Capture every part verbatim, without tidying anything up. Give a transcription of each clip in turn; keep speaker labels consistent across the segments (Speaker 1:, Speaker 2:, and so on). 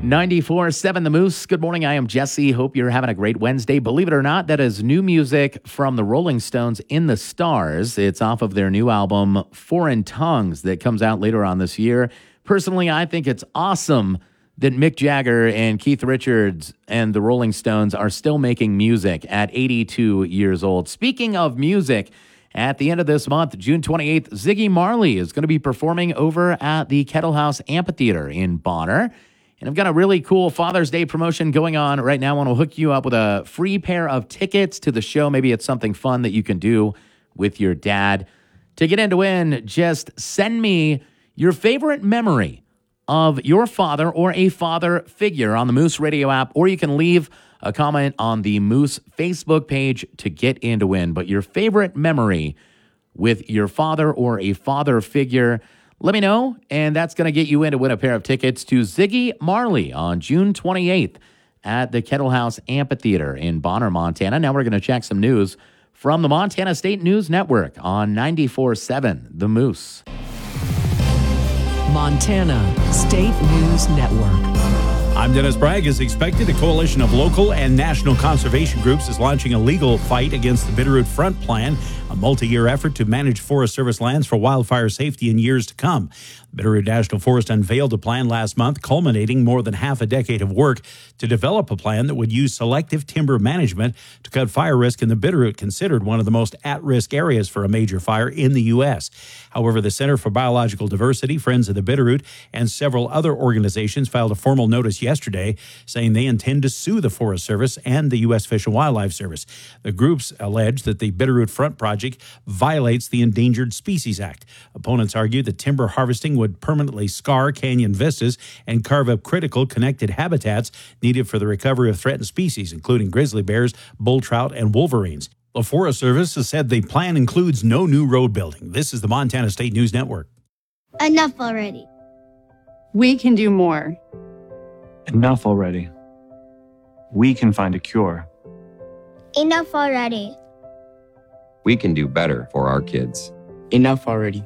Speaker 1: ninety-four point seven The Moose. Good morning. I am Jesse. Hope you're having a great Wednesday. Believe it or not, that is new music from the Rolling Stones, In the Stars. It's off of their new album, Foreign Tongues, that comes out later on this year. Personally, I think it's awesome that Mick Jagger and Keith Richards and the Rolling Stones are still making music at eighty-two years old. Speaking of music, at the end of this month, June twenty-eighth, Ziggy Marley is going to be performing over at the Kettle House Amphitheater in Bonner. And I've got a really cool Father's Day promotion going on right now. I want to hook you up with a free pair of tickets to the show. Maybe it's something fun that you can do with your dad. To get in to win, just send me your favorite memory of your father or a father figure on the Moose Radio app, or you can leave a comment on the Moose Facebook page to get in to win. But your favorite memory with your father or a father figure, let me know, and that's going to get you in to win a pair of tickets to Ziggy Marley on June twenty-eighth at the Kettle House Amphitheater in Bonner, Montana. Now we're going to check some news from the Montana State News Network on ninety-four point seven The Moose.
Speaker 2: Montana State News Network.
Speaker 3: I'm Dennis Bragg. As expected, a coalition of local and national conservation groups is launching a legal fight against the Bitterroot Front Plan, a multi-year effort to manage Forest Service lands for wildfire safety in years to come. The Bitterroot National Forest unveiled a plan last month, culminating more than half a decade of work to develop a plan that would use selective timber management to cut fire risk in the Bitterroot, considered one of the most at-risk areas for a major fire in the U S. However, the Center for Biological Diversity, Friends of the Bitterroot, and several other organizations filed a formal notice yesterday saying they intend to sue the Forest Service and the U S Fish and Wildlife Service. The groups allege that the Bitterroot Front Project violates the Endangered Species Act. Opponents argue that timber harvesting would permanently scar canyon vistas and carve up critical connected habitats needed for the recovery of threatened species, including grizzly bears, bull trout, and wolverines. The Forest Service has said the plan includes no new road building. This is the Montana State News Network.
Speaker 4: Enough already.
Speaker 5: We can do more.
Speaker 6: Enough already. We can find a cure.
Speaker 4: Enough already.
Speaker 7: We can do better for our kids.
Speaker 8: Enough already.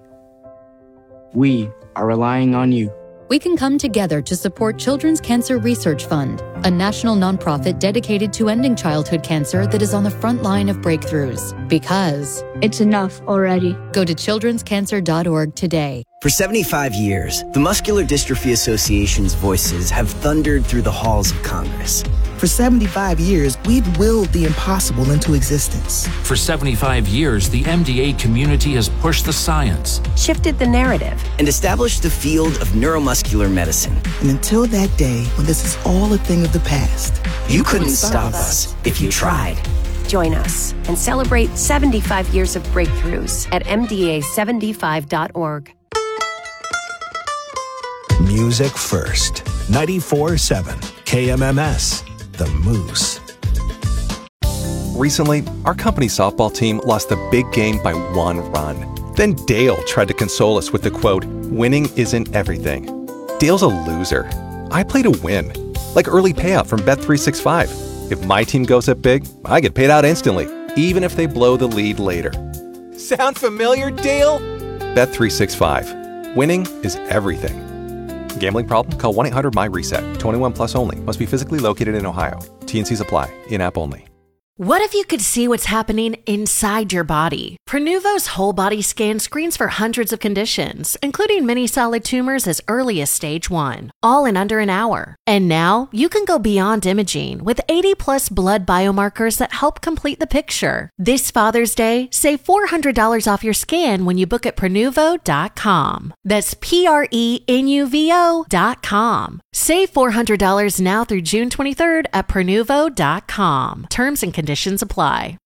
Speaker 8: We are relying on you.
Speaker 9: We can come together to support Children's Cancer Research Fund, a national nonprofit dedicated to ending childhood cancer that is on the front line of breakthroughs. Because
Speaker 4: it's enough already.
Speaker 9: Go to children's cancer dot org today.
Speaker 10: For seventy-five years, the Muscular Dystrophy Association's voices have thundered through the halls of Congress.
Speaker 11: For seventy-five years, we've willed the impossible into existence.
Speaker 12: For seventy-five years, the M D A community has pushed the science,
Speaker 13: shifted the narrative,
Speaker 10: and established the field of neuromuscular medicine.
Speaker 11: And until that day when this is all a thing of the past,
Speaker 10: you, you couldn't, couldn't stop us if you tried.
Speaker 13: Join us and celebrate seventy-five years of breakthroughs at M D A seventy-five dot org.
Speaker 14: Music first. ninety-four point seven K M M S. The Moose.
Speaker 15: Recently, our company softball team lost a big game by one run. Then Dale tried to console us with the quote, "Winning isn't everything." Dale's a loser. I play to win. Like early payout from Bet three sixty-five. If my team goes up big, I get paid out instantly, even if they blow the lead later.
Speaker 16: Sound familiar, Dale?
Speaker 15: Bet three sixty-five. Winning is everything. Gambling problem? Call one eight hundred M Y reset. twenty-one plus only. Must be physically located in Ohio. T and Cs apply. In-app only.
Speaker 17: What if you could see what's happening inside your body? Prenuvo's whole body scan screens for hundreds of conditions, including many solid tumors as early as stage one, all in under an hour. And now you can go beyond imaging with eighty plus blood biomarkers that help complete the picture. This Father's Day, save four hundred dollars off your scan when you book at Prenuvo dot com. That's P R E N U V O dot com. Save four hundred dollars now through June twenty-third at Prenuvo dot com. Terms and conditions apply.